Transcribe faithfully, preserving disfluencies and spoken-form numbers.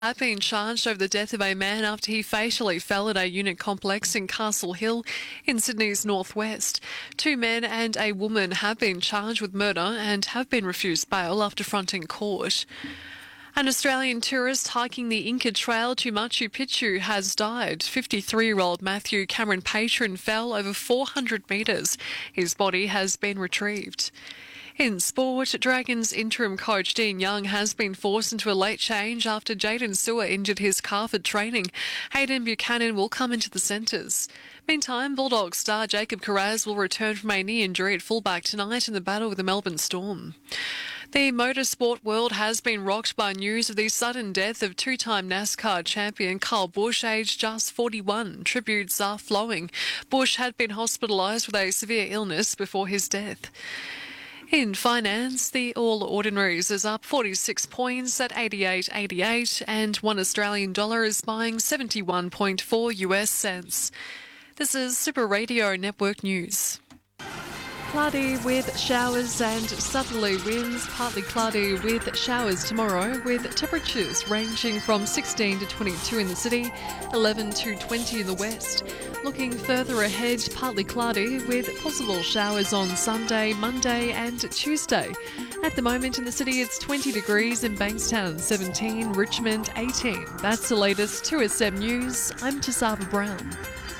Have been charged over the death of a man after he fatally fell at a unit complex in Castle Hill in Sydney's northwest. Two men and a woman have been charged with murder and have been refused bail after fronting court. An Australian tourist hiking the Inca Trail to Machu Picchu has died. fifty-three-year-old Matthew Cameron Patron fell over four hundred metres. His body has been retrieved. In sport, Dragons interim coach Dean Young has been forced into a late change after Jaden Sewer injured his calf at training. Hayden Buchanan will come into the centres. Meantime, Bulldogs star Jacob Kiraz will return from a knee injury at fullback tonight in the battle with the Melbourne Storm. The motorsport world has been rocked by news of the sudden death of two-time NASCAR champion Kyle Busch, aged just forty-one. Tributes are flowing. Busch had been hospitalised with a severe illness before his death. In finance, the All Ordinaries is up forty-six points at eighty-eight eighty-eight, and one Australian dollar is buying seventy-one point four US cents. This is Super Radio Network News. Cloudy with showers and southerly winds, partly cloudy with showers tomorrow, with temperatures ranging from sixteen to twenty-two in the city, eleven to twenty in the west. Looking further ahead, partly cloudy with possible showers on Sunday, Monday and Tuesday. At the moment in the city, it's twenty degrees in Bankstown, seventeen, Richmond, eighteen. That's the latest two S M News. I'm Tasava Brown.